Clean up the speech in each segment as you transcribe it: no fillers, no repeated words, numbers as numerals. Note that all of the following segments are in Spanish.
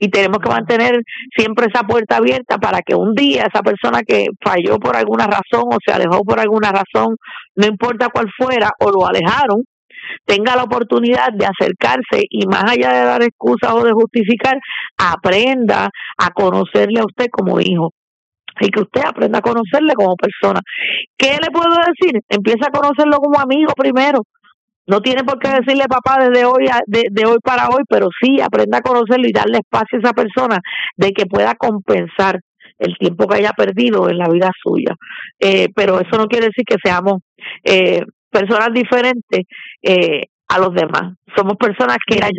y tenemos que mantener siempre esa puerta abierta para que un día esa persona que falló por alguna razón o se alejó por alguna razón, no importa cuál fuera, o lo alejaron, tenga la oportunidad de acercarse y más allá de dar excusas o de justificar, aprenda a conocerle a usted como hijo y que usted aprenda a conocerle como persona. ¿Qué le puedo decir? Empieza a conocerlo como amigo primero. No tiene por qué decirle papá desde hoy de hoy para hoy, pero sí aprenda a conocerlo y darle espacio a esa persona de que pueda compensar el tiempo que haya perdido en la vida suya. Pero eso no quiere decir que seamos personas diferentes a los demás. Somos personas que Mira,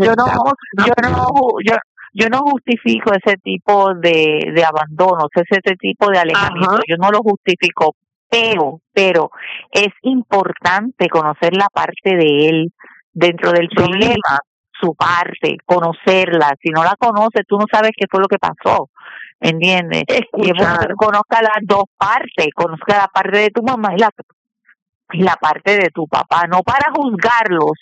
yo no justifico ese tipo de abandonos, ese tipo de alejamiento. Ajá. Yo no lo justifico, pero es importante conocer la parte de él dentro del problema, su parte, conocerla. Si no la conoces, tú no sabes qué fue lo que pasó, ¿entiendes? Y es bueno que conozca las dos partes, conozca la parte de tu mamá y la parte de tu papá, no para juzgarlos,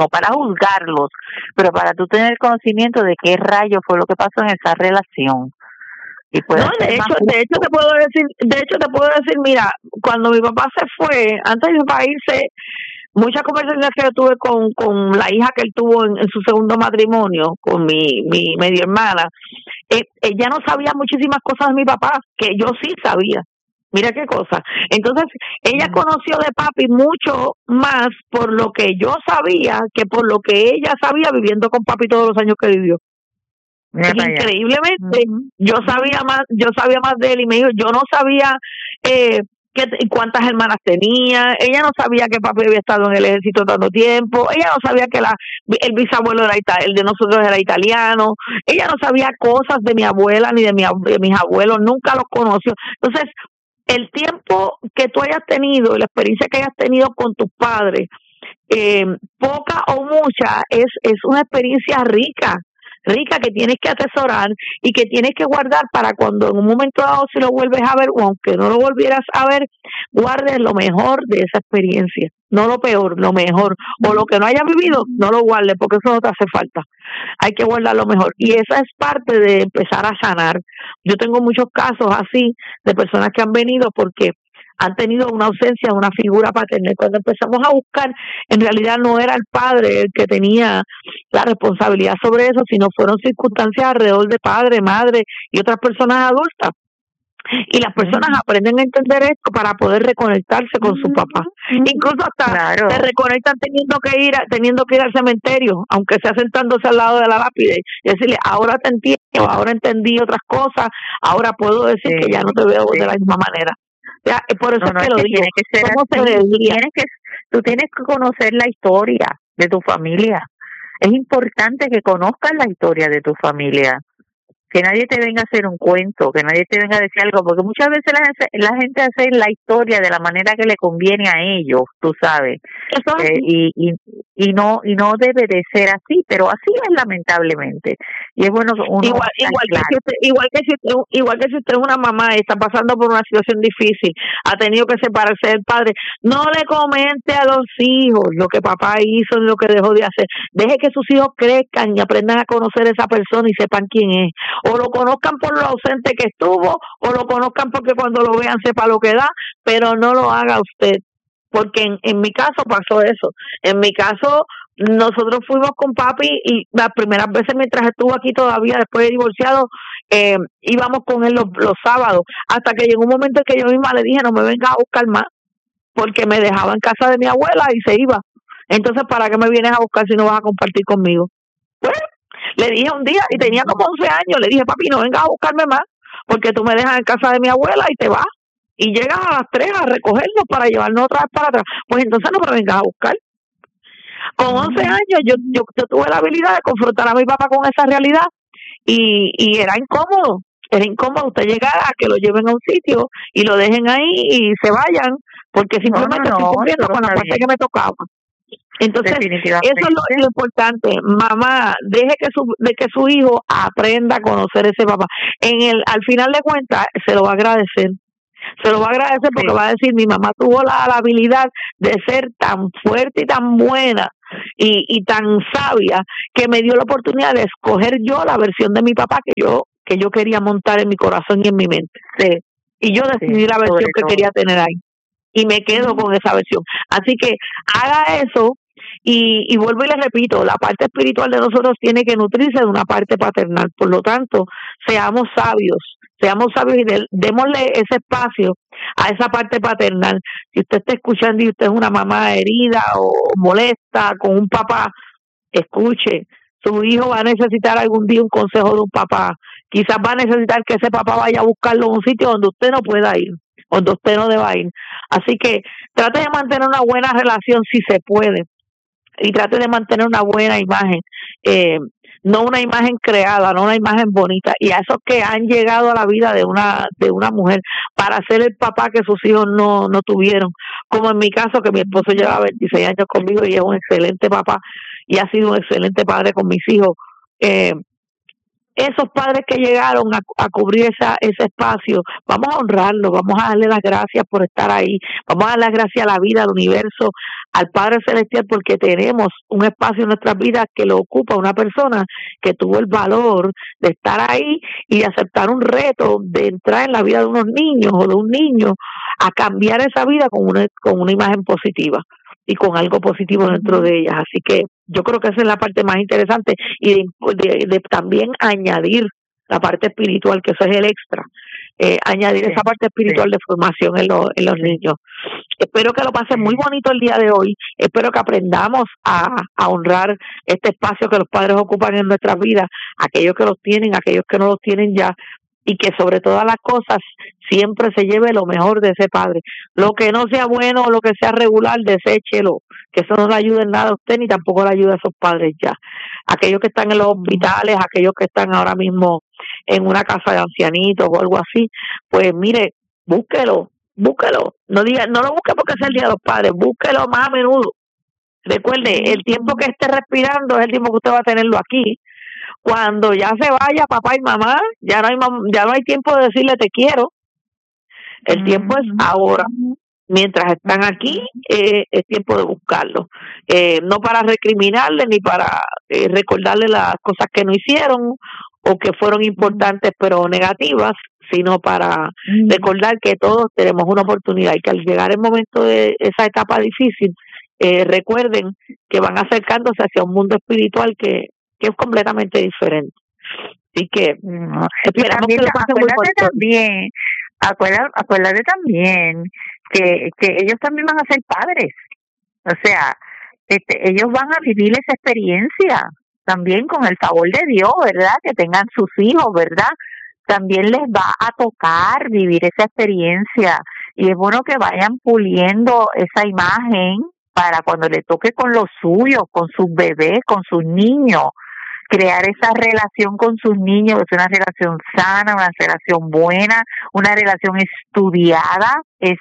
pero para tú tener conocimiento de qué rayo fue lo que pasó en esa relación. Y no, de hecho te puedo decir, mira, cuando mi papá se fue, antes de mi papá irse, muchas conversaciones que yo tuve con la hija que él tuvo en su segundo matrimonio, con mi media hermana, ella no sabía muchísimas cosas de mi papá, que yo sí sabía. Mira qué cosa. Entonces, ella conoció de papi mucho más por lo que yo sabía que por lo que ella sabía viviendo con papi todos los años que vivió. Increíblemente, yo sabía más de él y me dijo, yo no sabía cuántas hermanas tenía, ella no sabía que papi había estado en el ejército tanto tiempo, ella no sabía que el bisabuelo el de nosotros era italiano, ella no sabía cosas de mi abuela ni de mis abuelos, nunca los conoció. Entonces, el tiempo que tú hayas tenido, la experiencia que hayas tenido con tus padres, poca o mucha, es una experiencia rica que tienes que atesorar y que tienes que guardar para cuando en un momento dado si lo vuelves a ver o aunque no lo volvieras a ver, guardes lo mejor de esa experiencia, no lo peor, lo mejor, o lo que no hayas vivido, no lo guardes porque eso no te hace falta, hay que guardar lo mejor y esa es parte de empezar a sanar. Yo tengo muchos casos así de personas que han venido porque han tenido una ausencia de una figura paterna. Cuando empezamos a buscar, en realidad no era el padre el que tenía la responsabilidad sobre eso, sino fueron circunstancias alrededor de padre, madre y otras personas adultas. Y las personas aprenden a entender esto para poder reconectarse con su papá. Incluso hasta se reconectan teniendo que ir al cementerio, aunque sea sentándose al lado de la lápide y decirle, ahora te entiendo, ahora entendí otras cosas, ahora puedo decir que ya no te veo de la misma manera. Ya, por eso es que lo digo. Tú tienes que conocer la historia de tu familia. Es importante que conozcas la historia de tu familia. Que nadie te venga a hacer un cuento, que nadie te venga a decir algo, porque muchas veces la gente hace la historia de la manera que le conviene a ellos, tú sabes. Y no debe de ser así, pero así es lamentablemente. Y es bueno uno igual que si usted es una mamá y está pasando por una situación difícil, ha tenido que separarse del padre, no le comente a los hijos lo que papá hizo ni lo que dejó de hacer. Deje que sus hijos crezcan y aprendan a conocer a esa persona y sepan quién es. O lo conozcan por lo ausente que estuvo, o lo conozcan porque cuando lo vean sepa lo que da, pero no lo haga usted. Porque en mi caso pasó eso. En mi caso, nosotros fuimos con papi y las primeras veces mientras estuvo aquí todavía, después de divorciado, íbamos con él los sábados, hasta que llegó un momento en que yo misma le dije, no me vengas a buscar más, porque me dejaba en casa de mi abuela y se iba. Entonces, ¿para qué me vienes a buscar si no vas a compartir conmigo? Pues, le dije un día, y tenía como 11 años, le dije, papi, no vengas a buscarme más, porque tú me dejas en casa de mi abuela y te vas. Y llegas a las 3 a recogernos para llevarnos otra vez para atrás. Pues entonces no me vengas a buscar. Con 11 años yo tuve la habilidad de confrontar a mi papá con esa realidad y era incómodo. Era incómodo usted llegar a que lo lleven a un sitio y lo dejen ahí y se vayan, porque simplemente estoy cumpliendo con la parte que me tocaba. Entonces, eso es lo importante. Mamá, deje que su hijo aprenda a conocer ese papá. Al final de cuentas, se lo va a agradecer. Se lo va a agradecer porque va a decir, mi mamá tuvo la habilidad de ser tan fuerte y tan buena y tan sabia que me dio la oportunidad de escoger yo la versión de mi papá que yo quería montar en mi corazón y en mi mente. Sí. Y yo decidí la versión que quería tener ahí. Y me quedo con esa versión. Así que haga eso y vuelvo y le repito, la parte espiritual de nosotros tiene que nutrirse de una parte paternal. Por lo tanto, seamos sabios y démosle ese espacio a esa parte paternal. Si usted está escuchando y usted es una mamá herida o molesta con un papá, escuche, su hijo va a necesitar algún día un consejo de un papá. Quizás va a necesitar que ese papá vaya a buscarlo en un sitio donde usted no pueda ir, donde usted no deba ir. Así que trate de mantener una buena relación si se puede y trate de mantener una buena imagen, no una imagen creada, no una imagen bonita. Y a esos que han llegado a la vida de una mujer para ser el papá que sus hijos no tuvieron, como en mi caso, que mi esposo lleva 26 años conmigo y es un excelente papá y ha sido un excelente padre con mis hijos. Esos padres que llegaron a cubrir ese espacio, vamos a honrarlos, vamos a darle las gracias por estar ahí, vamos a darle las gracias a la vida, al universo, al Padre Celestial, porque tenemos un espacio en nuestras vidas que lo ocupa una persona que tuvo el valor de estar ahí y de aceptar un reto de entrar en la vida de unos niños o de un niño a cambiar esa vida con una imagen positiva y con algo positivo dentro de ellas. Así que yo creo que esa es la parte más interesante y de también añadir la parte espiritual, que eso es el extra, añadir esa parte espiritual de formación en los niños. Espero que lo pasen muy bonito el día de hoy, espero que aprendamos a honrar este espacio que los padres ocupan en nuestras vidas, aquellos que los tienen, aquellos que no los tienen ya, y que sobre todas las cosas siempre se lleve lo mejor de ese padre. Lo que no sea bueno o lo que sea regular, deséchelo, que eso no le ayude en nada a usted ni tampoco le ayuda a esos padres ya. Aquellos que están en los hospitales, aquellos que están ahora mismo en una casa de ancianitos o algo así, pues mire, búsquelo. No lo busque porque es el Día de los Padres, búsquelo más a menudo. Recuerde, el tiempo que esté respirando es el tiempo que usted va a tenerlo aquí. Cuando ya se vaya papá y mamá, ya no hay tiempo de decirle te quiero. El tiempo es ahora. Mientras están aquí, es tiempo de buscarlo. No para recriminarle ni para recordarle las cosas que no hicieron o que fueron importantes pero negativas, sino para recordar que todos tenemos una oportunidad y que al llegar el momento de esa etapa difícil, recuerden que van acercándose hacia un mundo espiritual que es completamente diferente. Así que esperamos que lo pasen muy también. Acuérdate también que ellos también van a ser padres. O sea, ellos van a vivir esa experiencia también con el favor de Dios, ¿verdad? Que tengan sus hijos, ¿verdad? También les va a tocar vivir esa experiencia y es bueno que vayan puliendo esa imagen para cuando le toque con los suyos, con sus bebés, con sus niños, crear esa relación con sus niños, que es una relación sana, una relación buena, una relación estudiada,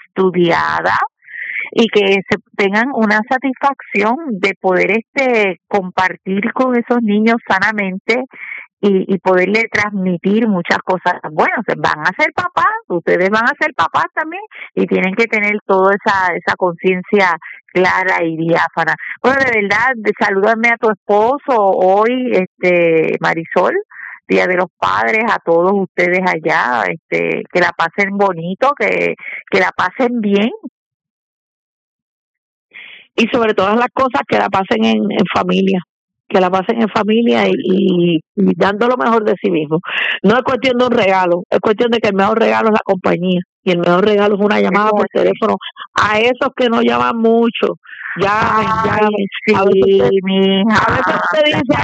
y que se tengan una satisfacción de poder compartir con esos niños sanamente y poderle transmitir muchas cosas. Bueno, van a ser papás, ustedes van a ser papás también y tienen que tener toda esa conciencia clara y diáfana. Bueno, de verdad, salúdame a tu esposo hoy, Marisol, Día de los Padres, a todos ustedes allá, que la pasen bonito, que la pasen bien. Y sobre todas las cosas, que la pasen en familia. Que la pasen en familia y dando lo mejor de sí mismo. No es cuestión de un regalo, es cuestión de que el mejor regalo es la compañía y el mejor regalo es una llamada por teléfono a esos que no llaman mucho. Llamen. Sí, a veces usted dice,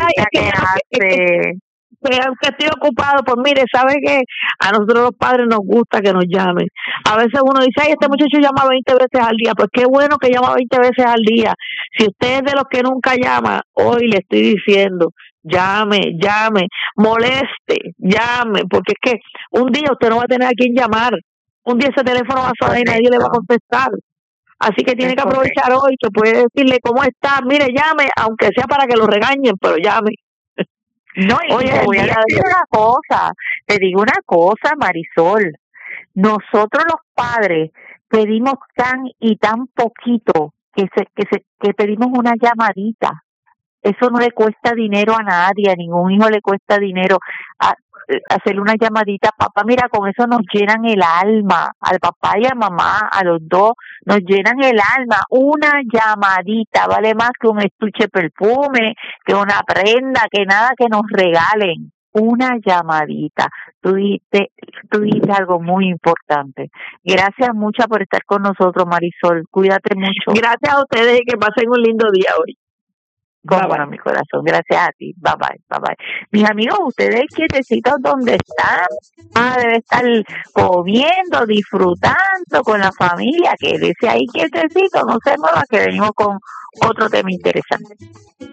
que estoy ocupado. Pues mire, ¿sabe qué? A nosotros los padres nos gusta que nos llamen. A veces uno dice, ay, este muchacho llama 20 veces al día. Pues qué bueno que llama 20 veces al día. Si usted es de los que nunca llama, hoy le estoy diciendo, llame, moleste, llame, porque es que un día usted no va a tener a quién llamar. Un día ese teléfono va a sonar y nadie le va a contestar. Así que tiene que aprovechar hoy, que puede decirle cómo está, mire, llame, aunque sea para que lo regañen, pero llame. No, y te voy a decir una cosa, te digo una cosa, Marisol, nosotros los padres pedimos tan y tan poquito que pedimos una llamadita. Eso no le cuesta dinero a nadie, a ningún hijo le cuesta dinero hacerle una llamadita. Papá, mira, con eso nos llenan el alma, al papá y a mamá, a los dos, nos llenan el alma. Una llamadita vale más que un estuche de perfume, que una prenda, que nada que nos regalen. Una llamadita. Tú dijiste algo muy importante. Gracias mucho por estar con nosotros, Marisol. Cuídate mucho. Gracias a ustedes y que pasen un lindo día hoy. Bueno, mi corazón, gracias a ti. Bye bye, bye bye. Mis amigos, ustedes quietecitos donde están, debe estar comiendo, disfrutando con la familia, quédese ahí quietecito, no se mueva, que venimos con otro tema interesante.